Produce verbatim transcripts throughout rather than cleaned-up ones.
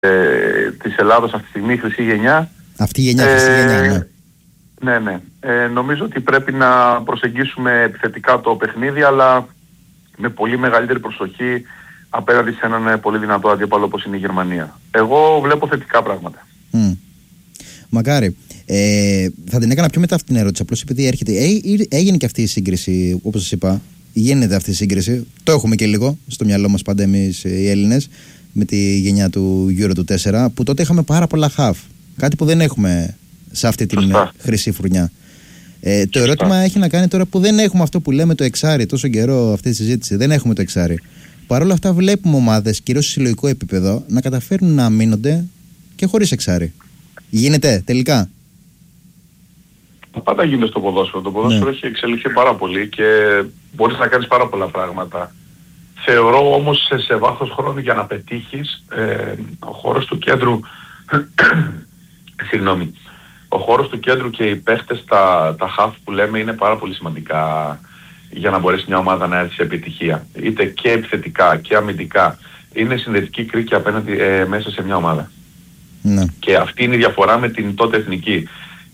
ε, της Ελλάδος αυτή τη στιγμή, η χρυσή γενιά. Αυτή η γενιά, ε, χρυσή γενιά, ναι. Ναι, ναι. Ε, νομίζω ότι πρέπει να προσεγγίσουμε επιθετικά το παιχνίδι, αλλά με πολύ μεγαλύτερη προσοχή απέναντι σε έναν πολύ δυνατό αντίπαλο όπως είναι η Γερμανία. Εγώ βλέπω θετικά πράγματα. Mm. Μακάρι. Ε, θα την έκανα πιο μετά αυτή την ερώτηση, απλώς επειδή έρχεται. Ε, έγινε και αυτή η σύγκριση, όπως σας είπα. Γίνεται αυτή η σύγκριση. Το έχουμε και λίγο στο μυαλό μας πάντα εμείς οι Έλληνες, με τη γενιά του Euro του τέσσερα, που τότε είχαμε πάρα πολλά χαφ. Κάτι που δεν έχουμε σε αυτή την Σωστά. χρυσή φουρνιά. Ε, το ερώτημα έχει να κάνει τώρα που δεν έχουμε αυτό που λέμε το εξάρι. Τόσο καιρό αυτή τη συζήτηση. Δεν έχουμε το εξάρι. Παρ' όλα αυτά, βλέπουμε ομάδες, κυρίως σε συλλογικό επίπεδο, να καταφέρνουν να αμήνονται και χωρίς εξάρι. Γίνεται τελικά. Τα πάντα γίνεται στο ποδόσφαιρο. Το ποδόσφαιρο ναι. έχει εξελιχθεί πάρα πολύ και μπορείς να κάνεις πάρα πολλά πράγματα. Θεωρώ όμως σε, σε βάθος χρόνου για να πετύχεις ε, ο χώρος του κέντρου συγγνώμη, ο χώρος του κέντρου και οι παίχτες, τα, τα half που λέμε, είναι πάρα πολύ σημαντικά για να μπορέσει μια ομάδα να έρθει σε επιτυχία. Είτε και επιθετικά και αμυντικά. Είναι συνδετική κρίκη απέναντι ε, μέσα σε μια ομάδα. Ναι. Και αυτή είναι η διαφορά με την τότε εθνική.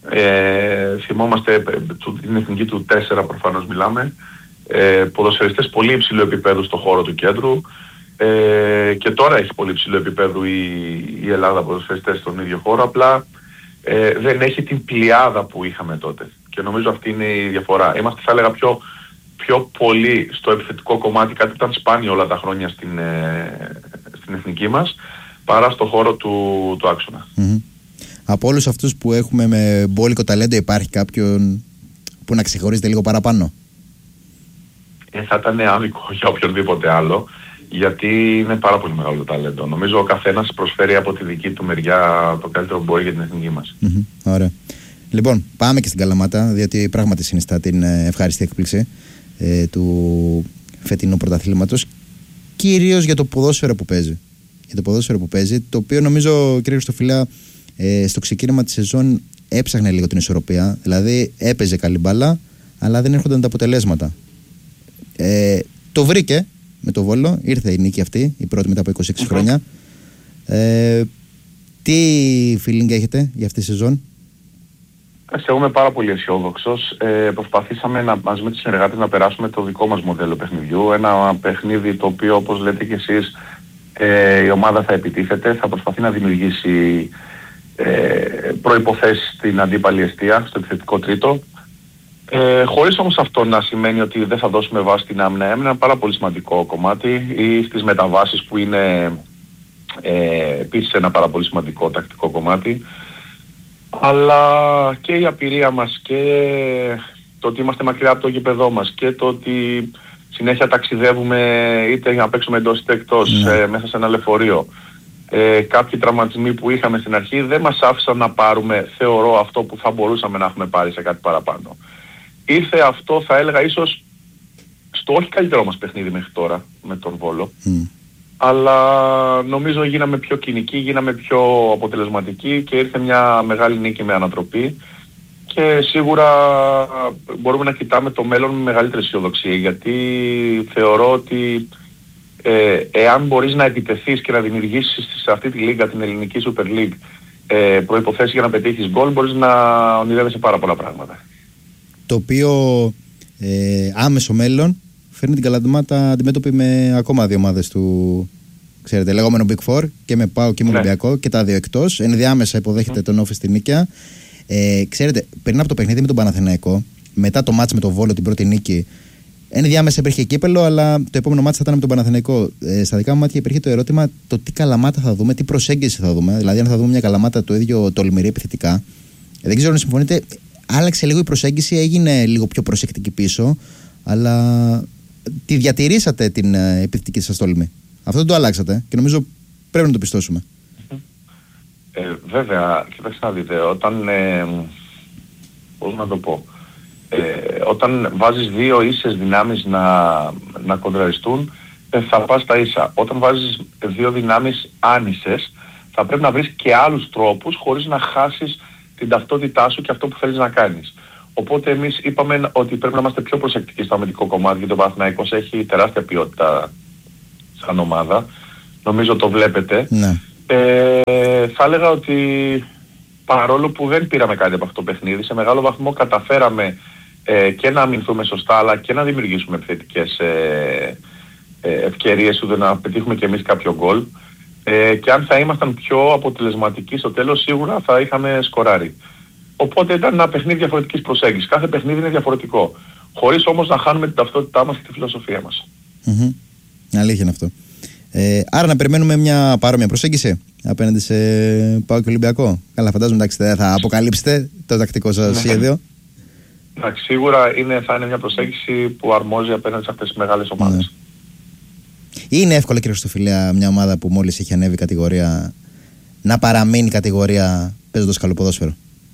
Ε, θυμόμαστε την εθνική του τέσσερα προφανώς μιλάμε. Ε, ποδοσφαιριστές πολύ υψηλού επίπεδου στο χώρο του κέντρου. Ε, και τώρα έχει πολύ υψηλό επίπεδο η, η Ελλάδα ποδοσφαιριστές στον ίδιο χώρο. Απλά ε, δεν έχει την πλειάδα που είχαμε τότε. Και νομίζω αυτή είναι η διαφορά. Είμαστε, θα έλεγα, πιο, πιο πολύ στο επιθετικό κομμάτι, κάτι που ήταν σπάνιο όλα τα χρόνια στην, ε, στην εθνική μας, παρά στο χώρο του, του άξονα. Mm-hmm. Από όλους αυτούς που έχουμε με μπόλικο ταλέντο, υπάρχει κάποιον που να ξεχωρίζεται λίγο παραπάνω? Ε, θα ήταν άδικο για οποιονδήποτε άλλο, γιατί είναι πάρα πολύ μεγάλο το ταλέντο. Νομίζω ο καθένας προσφέρει από τη δική του μεριά το καλύτερο που μπορεί για την εθνική μας. Mm-hmm. Ωραία. Λοιπόν, πάμε και στην Καλαμάτα, διότι πράγματι συνιστά την ευχάριστη έκπληξη ε, του φετινού πρωταθλήματος, κυρίως για το ποδόσφαιρο που παίζει. Για το ποδόσφαιρο που παίζει, το οποίο νομίζω, κύριε Χριστοφιλά, ε, στο ξεκίνημα της σεζόν έψαχνε λίγο την ισορροπία. Δηλαδή έπαιζε καλή μπάλα, αλλά δεν έρχονταν τα αποτελέσματα. Ε, το βρήκε με το Βόλο, ήρθε η νίκη αυτή, η πρώτη μετά από είκοσι έξι mm-hmm. χρόνια. Ε, τι feeling έχετε για αυτή τη σεζόν? Εγώ είμαι πάρα πολύ αισιόδοξος. Ε, προσπαθήσαμε να, μαζί με τους συνεργάτες να περάσουμε το δικό μας μοντέλο παιχνιδιού. Ένα παιχνίδι το οποίο, όπως λέτε και εσείς, ε, η ομάδα θα επιτίθεται, θα προσπαθεί να δημιουργήσει ε, προϋποθέσεις στην αντίπαλη εστία, στο επιθετικό τρίτο. Ε, χωρίς όμως αυτό να σημαίνει ότι δεν θα δώσουμε βάση στην άμυνα. Έμεινε ένα πάρα πολύ σημαντικό κομμάτι, ή στις μεταβάσεις που είναι ε, επίσης ένα πάρα πολύ σημαντικό τακτικό κομμάτι. Αλλά και η απειρία μας και το ότι είμαστε μακριά από το γήπεδό μας και το ότι συνέχεια ταξιδεύουμε είτε να παίξουμε εντός είτε εκτός mm. ε, μέσα σε ένα λεωφορείο. Ε, κάποιοι τραυματισμοί που είχαμε στην αρχή δεν μας άφησαν να πάρουμε, θεωρώ, αυτό που θα μπορούσαμε να έχουμε πάρει σε κάτι παραπάνω. Ήρθε αυτό, θα έλεγα, ίσως στο όχι καλύτερό μας παιχνίδι μέχρι τώρα με τον Βόλο. Mm. Αλλά νομίζω γίναμε πιο κοινικοί, γίναμε πιο αποτελεσματικοί και ήρθε μια μεγάλη νίκη με ανατροπή. Και σίγουρα μπορούμε να κοιτάμε το μέλλον με μεγαλύτερη αισιοδοξία, γιατί θεωρώ ότι ε, εάν μπορείς να επιτεθείς και να δημιουργήσεις σε αυτή τη λίγα, την ελληνική Super League, ε, προϋποθέσεις για να πετύχεις γκολ, μπορείς να ονειρεύεσαι πάρα πολλά πράγματα. Το οποίο ε, άμεσο μέλλον φέρνει την Καλαμάτα αντιμέτωπη με ακόμα δύο ομάδες του, ξέρετε, λεγόμενο Big Four, και με ΠΑΟΚ και με ναι. Ολυμπιακό, και τα δύο εκτός. Ενδιάμεσα υποδέχεται mm. τον Όφη στη Νίκαια. Ε, ξέρετε, πριν από το παιχνίδι με τον Παναθηναϊκό, μετά το μάτς με τον Βόλο, την πρώτη νίκη, ενδιάμεσα υπήρχε κύπελο, αλλά το επόμενο μάτς θα ήταν με τον Παναθηναϊκό. Ε, στα δικά μου μάτια υπήρχε το ερώτημα το τι Καλαμάτα θα δούμε, τι προσέγγιση θα δούμε. Δηλαδή, αν θα δούμε μια Καλαμάτα το ίδιο τολμηρή επιθετικά. Ε, δεν ξέρω αν συμφωνείτε, άλλαξε λίγο η προσέγγιση, έγινε λίγο πιο προσεκτική πίσω, αλλά τη διατηρήσατε την ε, επιθετική σας τόλμη. Αυτό δεν το αλλάξατε και νομίζω πρέπει να το πιστώσουμε. Ε, βέβαια, κοιτάξτε να δείτε, όταν, ε, πώς να το πω, ε, όταν βάζεις δύο ίσες δυνάμεις να, να κοντραριστούν, ε, θα πας στα ίσα. Όταν βάζεις δύο δυνάμεις άνισες, θα πρέπει να βρεις και άλλους τρόπους χωρίς να χάσεις την ταυτότητά σου και αυτό που θέλεις να κάνεις. Οπότε εμείς είπαμε ότι πρέπει να είμαστε πιο προσεκτικοί στο αμυντικό κομμάτι, γιατί ο Παναθηναϊκός έχει τεράστια ποιότητα σαν ομάδα. Νομίζω το βλέπετε. Ναι. Ε, θα έλεγα ότι παρόλο που δεν πήραμε κάτι από αυτό το παιχνίδι, σε μεγάλο βαθμό καταφέραμε ε, και να αμυνθούμε σωστά, αλλά και να δημιουργήσουμε επιθετικές ε, ε, ευκαιρίες, ούτε να πετύχουμε κι εμείς κάποιο γκολ. Ε, και αν θα ήμασταν πιο αποτελεσματικοί στο τέλος, σίγουρα θα είχαμε σκοράρει. Οπότε ήταν ένα παιχνίδι διαφορετικής προσέγγισης. Κάθε παιχνίδι είναι διαφορετικό. Χωρίς όμως να χάνουμε την ταυτότητά μας και τη φιλοσοφία μας. Mm-hmm. Αλήθεια είναι αυτό. Ε, άρα να περιμένουμε μια παρόμοια προσέγγιση απέναντι σε ΠΑΟΚ και Ολυμπιακό. Καλά, φαντάζομαι εντάξει, δεν θα αποκαλύψετε το τακτικό σας σχέδιο. Εντάξει, σίγουρα είναι, θα είναι μια προσέγγιση που αρμόζει απέναντι σε αυτές τις μεγάλες ομάδες. Ναι. Είναι εύκολο, κύριε Χριστοφιλέα, μια ομάδα που μόλις έχει ανέβει κατηγορία να παραμείνει κατηγορία παίζοντας καλό ποδόσφαιρο?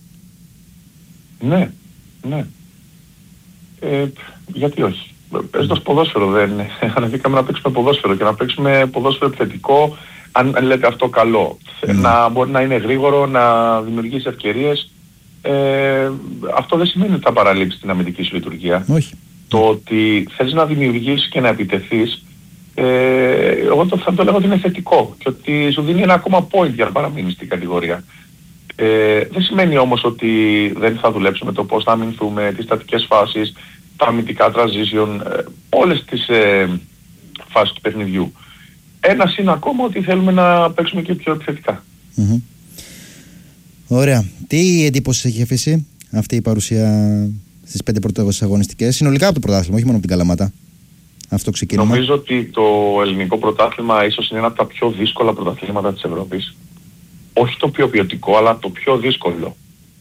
Ναι, ναι. Ε, γιατί όχι. Παίζοντας ποδόσφαιρο δεν είναι. Ανεβήκαμε να παίξουμε ποδόσφαιρο και να παίξουμε ποδόσφαιρο επιθετικό, αν λέτε αυτό καλό. Mm. Να μπορεί να είναι γρήγορο, να δημιουργήσει ευκαιρίες. Ε, αυτό δεν σημαίνει ότι θα παραλείψει την αμυντική σου λειτουργία. Όχι. Το ότι θες να δημιουργήσεις και να επιτεθείς, ε, εγώ το, θα το λέγω ότι είναι θετικό και ότι σου δίνει ένα ακόμα point για να παραμείνεις στην κατηγορία. Ε, δεν σημαίνει όμως ότι δεν θα δουλέψουμε το πώς θα αμυνθούμε, τις στατικές φάσεις, τα αμυντικά transition, ε, όλες τις ε, φάσεις του παιχνιδιού. Ένας είναι ακόμα ότι θέλουμε να παίξουμε και πιο επιθετικά. Mm-hmm. Ωραία. Τι εντύπωση έχει αφήσει αυτή η παρουσία στις πέντε πρώτες αγωνιστικές, συνολικά από το πρωτάθλημα, όχι μόνο από την Καλαμάτα? Αυτό ξεκίνημα. Νομίζω ότι το ελληνικό πρωτάθλημα ίσως είναι ένα από τα πιο δύσκολα πρωταθλήματα της Ευρώπης. Όχι το πιο ποιοτικό, αλλά το πιο δύσκολο.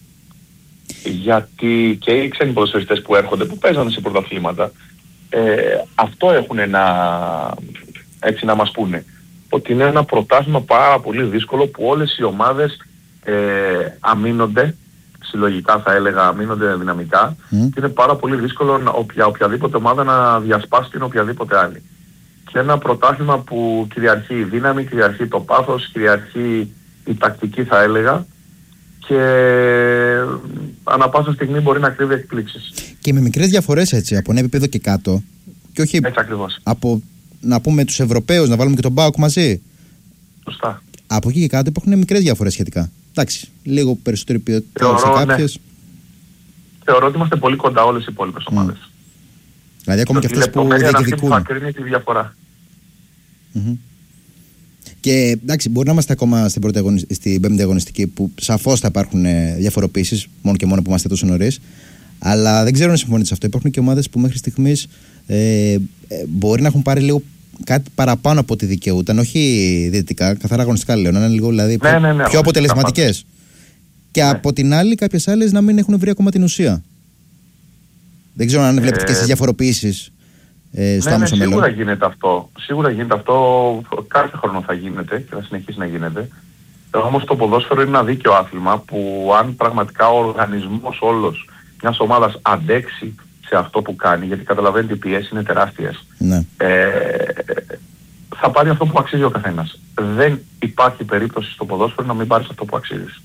Γιατί και οι ξένοι ποδοσφαιριστές που έρχονται, που παίζανε σε πρωταθλήματα, ε, αυτό έχουν να, έτσι να μας πούνε. Ότι είναι ένα πρωτάθλημα πάρα πολύ δύσκολο που όλες οι ομάδες ε, αμήνονται, συλλογικά θα έλεγα αμήνονται δυναμικά, mm. και είναι πάρα πολύ δύσκολο να, οποια, οποιαδήποτε ομάδα να διασπάσει την οποιαδήποτε άλλη. Και ένα πρωτάθλημα που κυριαρχεί η δύναμη, κυριαρχεί το πάθος, κυριαρχεί η τακτική θα έλεγα, και ανά πάσα στιγμή μπορεί να κρύβει εκπλήξεις. Και με μικρές διαφορές έτσι, από ένα επίπεδο και κάτω. Και όχι έτσι ακριβώς. Από, να πούμε, τους Ευρωπαίους, να βάλουμε και τον ΠΑΟΚ μαζί. Σωστά. Από εκεί και κάτω υπάρχουν μικρές διαφορές σχετικά. Εντάξει, λίγο περισσότερη ποιότητα σε κάποιες. Ναι. Θεωρώ ότι είμαστε πολύ κοντά όλες οι υπόλοιπες ομάδες. Mm. Δηλαδή ακόμα και αυτές που διεκδικούν. Θα κρίνει τη διαφορά. Mm-hmm. Και εντάξει, μπορεί να είμαστε ακόμα στην, πρώτη αγωνι... στην πέμπτη αγωνιστική, που σαφώς θα υπάρχουν διαφοροποίησεις, μόνο και μόνο που είμαστε τόσο νωρίς. Αλλά δεν ξέρω αν συμφωνείτε σε αυτό. Υπάρχουν και ομάδες που μέχρι στιγμής ε, ε, μπορεί να έχουν πάρει λίγο κάτι παραπάνω από ό,τι δικαιούταν. Όχι διαιτητικά, καθαρά αγωνιστικά λέω. Να είναι λίγο δηλαδή, ναι, ναι, ναι, πιο αποτελεσματικές. Και ναι. από την άλλη, κάποιες άλλες να μην έχουν βρει ακόμα την ουσία. Δεν ξέρω αν βλέπετε ε... και στις διαφοροποιήσεις. Ε, ναι, ναι, σίγουρα γίνεται αυτό. Σίγουρα γίνεται αυτό. Κάθε χρόνο θα γίνεται και θα συνεχίσει να γίνεται. Όμως το ποδόσφαιρο είναι ένα δίκαιο άθλημα που αν πραγματικά ο οργανισμός όλος μιας ομάδας αντέξει σε αυτό που κάνει, γιατί καταλαβαίνετε οι πιέσεις είναι τεράστιες, ναι. ε, θα πάρει αυτό που αξίζει ο καθένας. Δεν υπάρχει περίπτωση στο ποδόσφαιρο να μην πάρεις αυτό που αξίζεις.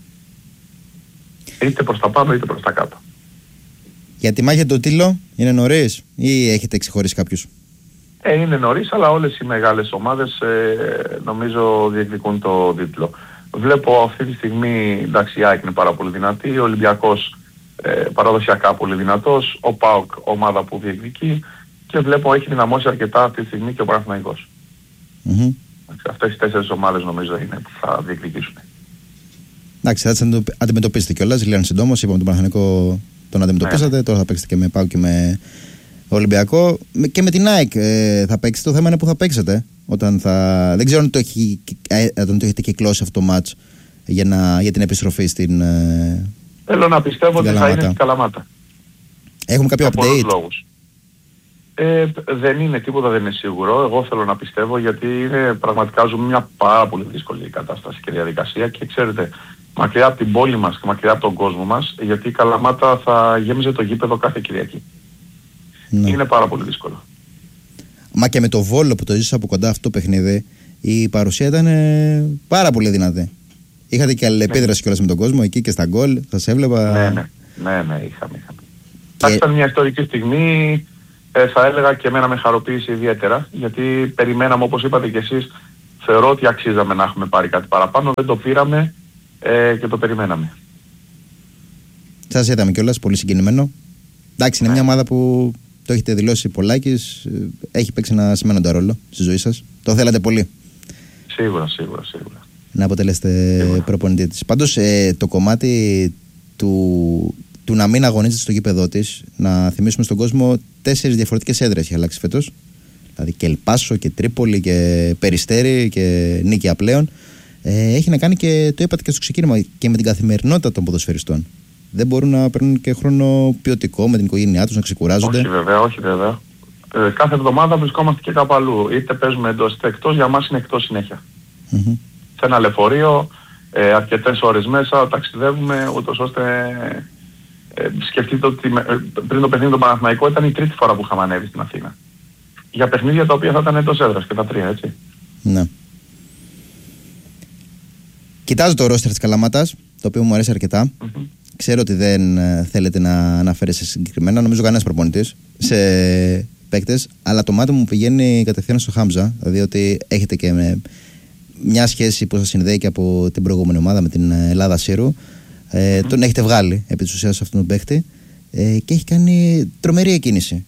Είτε προς τα πάνω είτε προς τα κάτω. Για τη μάχη του τίτλου είναι νωρίς ή έχετε ξεχωρίσει κάποιους? Ε, είναι νωρίς, αλλά όλες οι μεγάλες ομάδες ε, νομίζω διεκδικούν το τίτλο. Βλέπω αυτή τη στιγμή, εντάξει, η ΑΕΚ είναι πάρα πολύ δυνατή, ο Ολυμπιακός ε, παραδοσιακά πολύ δυνατός, ο ΠΑΟΚ ομάδα που διεκδικεί, και βλέπω έχει δυναμώσει αρκετά αυτή τη στιγμή και ο Παναθηναϊκός. Mm-hmm. Αυτές οι τέσσερις ομάδες νομίζω είναι που θα διεκδικήσουν. Εντάξει, θα τις αντιμετωπίσετε κιόλας, λένε συντόμως, είπαμε τον Παναθηναϊκό τον αντιμετωπίσατε, ναι. Τώρα θα παίξετε και με ΠΑΟΚ και με Ολυμπιακό. Και με την ΑΕΚ ε, θα παίξετε. Το θέμα είναι που θα παίξετε. Όταν θα... Δεν ξέρω αν το, έχει, ε, αν το έχετε κυκλώσει αυτό το μάτς για, να, για την επιστροφή στην ε, Θέλω να πιστεύω ότι θα είναι στην Καλαμάτα. Έχουμε κάποιο για update? Λόγους. Ε, δεν είναι τίποτα, δεν είναι σίγουρο. Εγώ θέλω να πιστεύω, γιατί είναι, πραγματικά ζούμε μια πάρα πολύ δύσκολη κατάσταση και διαδικασία, και ξέρετε, μακριά από την πόλη μας και μακριά από τον κόσμο μας, γιατί η Καλαμάτα θα γέμιζε το γήπεδο κάθε Κυριακή. Ναι. Είναι πάρα πολύ δύσκολο. Μα και με το Βόλο που το ζήσα από κοντά αυτό το παιχνίδι, η παρουσία ήταν ε, πάρα πολύ δυνατή. Είχατε και αλληλεπίδραση ναι. κιόλας με τον κόσμο εκεί και στα γκολ, σας έβλεπα. Ναι, ναι, ναι, ναι είχαμε. είχαμε. Και... Ήταν μια ιστορική στιγμή, ε, θα έλεγα, και εμένα με χαροποίησε ιδιαίτερα, γιατί περιμέναμε, όπως είπατε κι εσείς, θεωρώ ότι αξίζαμε να έχουμε πάρει κάτι παραπάνω, δεν το πήραμε ε, και το περιμέναμε. Σας είδαμε κιόλας, πολύ συγκινημένο. Εντάξει, είναι ναι. μια ομάδα που το έχετε δηλώσει Πολάκης, έχει παίξει ένα σημαίνοντα ρόλο στη ζωή σας. Το θέλατε πολύ. Σίγουρα, σίγουρα, σίγουρα. Να αποτελέσετε σίγουρα προπονητή της. Πάντως ε, το κομμάτι του, του να μην αγωνίζεται στο γήπεδό της, να θυμίσουμε στον κόσμο, τέσσερις διαφορετικές έδρες έχει αλλάξει φέτος. Δηλαδή και Ελπάσο και Τρίπολη και Περιστέρι και Νίκαια πλέον. Ε, έχει να κάνει και το είπατε και στο ξεκίνημα και με την καθημερινότητα των ποδοσφαιριστών. Δεν μπορούν να παίρνουν και χρόνο ποιοτικό με την οικογένειά τους, να ξεκουράζονται. Όχι βέβαια, όχι βέβαια. Ε, κάθε εβδομάδα βρισκόμαστε και κάπου αλλού. Είτε παίζουμε εντός είτε εκτός, για μας είναι εκτός συνέχεια. Mm-hmm. Σε ένα λεωφορείο, ε, αρκετές ώρες μέσα, ταξιδεύουμε, ούτως ώστε ε, σκεφτείτε ότι ε, πριν το παιχνίδι του Παναθηναϊκού ήταν η τρίτη φορά που είχαμε ανέβει στην Αθήνα. Για παιχνίδια τα οποία θα ήταν εντός έδρας και τα τρία, έτσι. Ναι. Κοιτάζω το ρόστερ της Καλαμάτας, το οποίο μου αρέσει αρκετά. Mm-hmm. Ξέρω ότι δεν θέλετε να αναφέρεσαι συγκεκριμένα, νομίζω κανένας προπονητής σε παίκτες, αλλά το μάτι μου πηγαίνει κατευθείαν στο Χάμζα, δηλαδή ότι έχετε και με μια σχέση που σας συνδέει και από την προηγούμενη ομάδα με την Ελλάδα Σύρου. Ε, mm-hmm. Τον έχετε βγάλει επί της ουσίας αυτόν τον παίκτη ε, και έχει κάνει τρομερή εκκίνηση.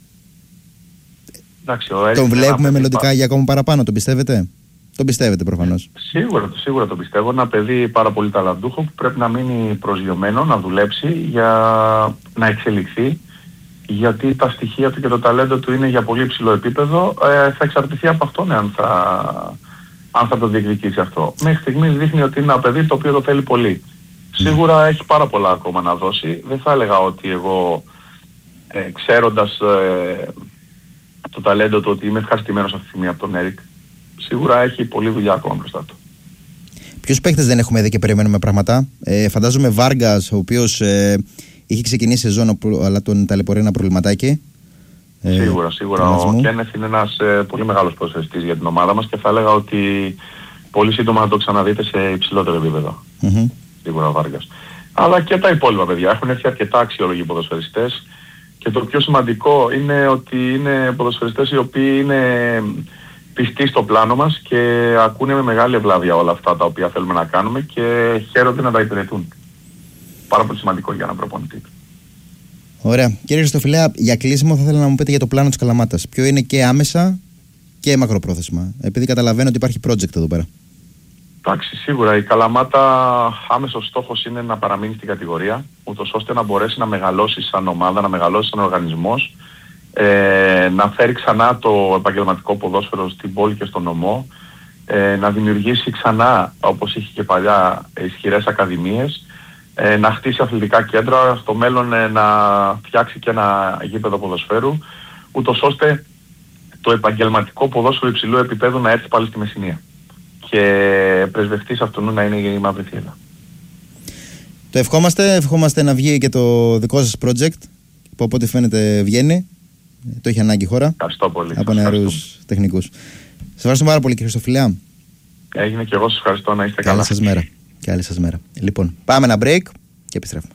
Εντάξει, τον βλέπουμε μελλοντικά πά... για ακόμα παραπάνω, τον πιστεύετε? Τον πιστεύετε προφανώς. Σίγουρα, σίγουρα το πιστεύω. Ένα παιδί πάρα πολύ ταλαντούχο που πρέπει να μείνει προσγειωμένο, να δουλέψει για να εξελιχθεί. Γιατί τα στοιχεία του και το ταλέντο του είναι για πολύ υψηλό επίπεδο. Ε, θα εξαρτηθεί από αυτόν αν θα, αν θα το διεκδικήσει αυτό. Μέχρι στιγμής δείχνει ότι είναι ένα παιδί το οποίο το θέλει πολύ. Σίγουρα έχει πάρα πολλά ακόμα να δώσει. Δεν θα έλεγα ότι εγώ ε, ξέροντας ε, το ταλέντο του ότι είμαι ευχαριστημένος αυτή τη στιγμή από τον Έρικ. Σίγουρα έχει πολλή δουλειά ακόμα μπροστά του. Ποιους παίχτες δεν έχουμε δει και περιμένουμε πράγματα? Ε, φαντάζομαι Βάργας, ο οποίος ε, είχε ξεκινήσει σεζόν αλλά τον ταλαιπωρεί ένα προβληματάκι. Ε, σίγουρα, σίγουρα. Ο Κένεθ είναι ένας ε, πολύ μεγάλος ποδοσφαιριστής για την ομάδα μας και θα έλεγα ότι πολύ σύντομα να το ξαναδείτε σε υψηλότερο επίπεδο. Mm-hmm. Σίγουρα ο Βάργας. Αλλά και τα υπόλοιπα παιδιά. Έχουν έρθει αρκετά αξιόλογοι ποδοσφαιριστές και το πιο σημαντικό είναι ότι είναι ποδοσφαιριστές οι οποίοι είναι πιστοί στο πλάνο μας και ακούνε με μεγάλη ευλάβεια όλα αυτά τα οποία θέλουμε να κάνουμε και χαίρονται να τα υπηρετούν. Πάρα πολύ σημαντικό για έναν προπονητή. Ωραία. Κύριε Χριστοφιλέα, για κλείσιμο θα ήθελα να μου πείτε για το πλάνο της Καλαμάτας. Ποιο είναι και άμεσα και μακροπρόθεσμα, επειδή καταλαβαίνω ότι υπάρχει project εδώ πέρα. Εντάξει, σίγουρα η Καλαμάτα άμεσος στόχος είναι να παραμείνει στην κατηγορία, ούτως ώστε να μπορέσει να μεγαλώσει σαν ομάδα, να μεγαλώσει σαν οργανισμός, ε, να φέρει ξανά το επαγγελματικό ποδόσφαιρο στην πόλη και στον νομό, ε, να δημιουργήσει ξανά, όπως είχε και παλιά, ισχυρές ακαδημίες, ε, να χτίσει αθλητικά κέντρα, στο μέλλον ε, να φτιάξει και ένα γήπεδο ποδοσφαίρου, ούτως ώστε το επαγγελματικό ποδόσφαιρο υψηλού επίπεδου να έρθει πάλι στη Μεσσηνία. Και πρεσβευτής αυτού να είναι η Μαύρη Θύελα. Το ευχόμαστε, ευχόμαστε να βγει και το δικό σας project που από ό,τι φαίνεται βγαίνει. Το έχει ανάγκη η χώρα. Ευχαριστώ πολύ. Από νεαρούς τεχνικούς. Σας ευχαριστώ πάρα πολύ κύριε Χριστοφιλέα. Έγινε και εγώ σας ευχαριστώ, να είστε καλά. Καλή σας μέρα. Καλή σας μέρα. Λοιπόν, πάμε ένα break και επιστρέφουμε.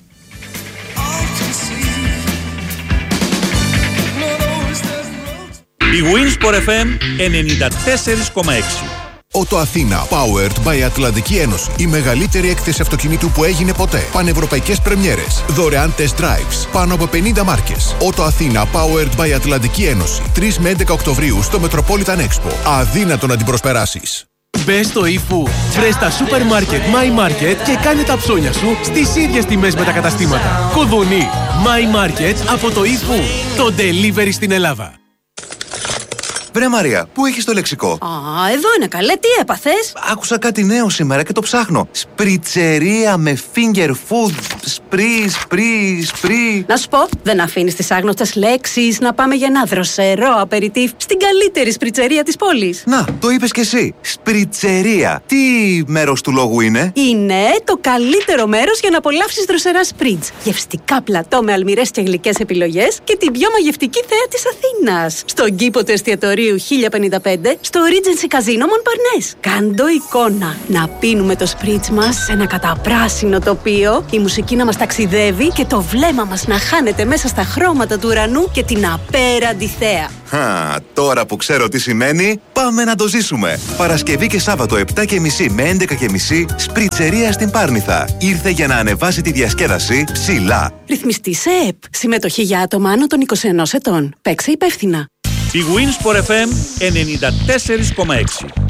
Η Winsport εφ εμ ενενήντα τέσσερα κόμμα έξι. Ότο Αθήνα, powered by Ατλαντική Ένωση. Η μεγαλύτερη έκθεση αυτοκινήτου που έγινε ποτέ. Πανευρωπαϊκές πρεμιέρες. Δωρεάν test drives. Πάνω από πενήντα μάρκες. Ότο Αθήνα, powered by Ατλαντική Ένωση. τρεις με έντεκα Οκτωβρίου στο Metropolitan Expo. Αδύνατο να την προσπεράσεις. Μπες στο eFood. Βρες τα σούπερ μάρκετ My Market και κάνε τα ψώνια σου στις ίδιες τιμές με τα καταστήματα. Κουδουνί. My Market από το eFood. Το delivery στην Ελλάδα. Βρε Μαρία, πού έχεις το λεξικό? Α, εδώ είναι καλέ, τι έπαθες? Άκουσα κάτι νέο σήμερα και το ψάχνω. Σπριτσερία με finger food. Σπρι, σπρι, σπρι. Να σου πω, δεν αφήνεις τις άγνωστες λέξεις να πάμε για ένα δροσερό απεριτίφ στην καλύτερη σπριτσερία της πόλης. Να, το είπες κι εσύ. Σπριτσερία. Τι μέρος του λόγου είναι? Είναι το καλύτερο μέρος για να απολαύσεις δροσερά σπριτς. Γευστικά πλατό με αλμυρές και γλυκές επιλογές και την πιο μαγευτική θέα της Αθήνας. Στον κήπο του εστιατορίου Οκτωβρίου χίλια πενήντα πέντε στο Regency Casino Montparnasse. Κάντο εικόνα. Να πίνουμε το σπρίτς μας σε ένα καταπράσινο τοπίο, η μουσική να μας ταξιδεύει και το βλέμμα μας να χάνεται μέσα στα χρώματα του ουρανού και την απέραντη θέα. Χα, τώρα που ξέρω τι σημαίνει, πάμε να το ζήσουμε. Παρασκευή και Σάββατο επτά και μισή με έντεκα και μισή, Σπριτσερία στην Πάρνηθα. Ήρθε για να ανεβάσει τη διασκέδαση ψηλά. Ρυθμιστή σε ΕΠ. Συμμετοχή για άτομα άνω των είκοσι ενός ετών. Παίξε υπεύθυνα. Η Winsport εφ εμ ενενήντα τέσσερα κόμμα έξι.